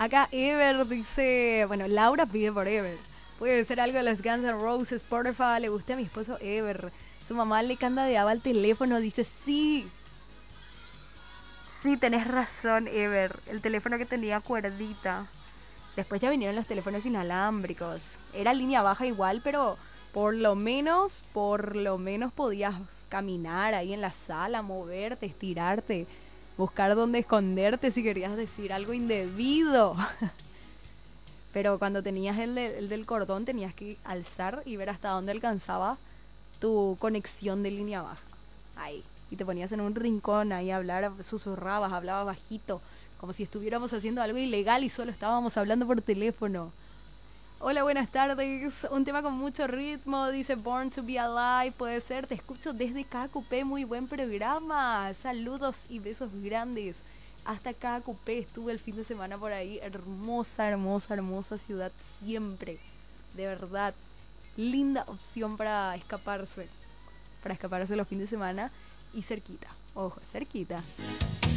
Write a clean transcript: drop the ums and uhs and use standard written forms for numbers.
Acá Ever dice, bueno, Laura pide por Ever. Puede ser algo de los Guns N' Roses, porfa, le gusta a mi esposo Ever. Su mamá le candadeaba al teléfono, dice, sí. Sí, tenés razón, Ever. El teléfono que tenía cuerdita. Después ya vinieron los teléfonos inalámbricos. Era línea baja igual, pero por lo menos podías caminar ahí en la sala, moverte, estirarte, buscar dónde esconderte si querías decir algo indebido. Pero cuando tenías el del cordón tenías que alzar y ver hasta dónde alcanzaba tu conexión de línea baja. Ahí. Y te ponías en un rincón ahí a hablar, susurrabas, hablabas bajito, como si estuviéramos haciendo algo ilegal y solo estábamos hablando por teléfono. Hola, buenas tardes. Un tema con mucho ritmo, dice Born to be Alive. Puede ser, te escucho desde KQP, muy buen programa. Saludos y besos grandes. Hasta KQP estuve el fin de semana por ahí. Hermosa, hermosa, hermosa ciudad siempre. De verdad, linda opción para escaparse. Para escaparse los fines de semana y cerquita. Ojo, cerquita.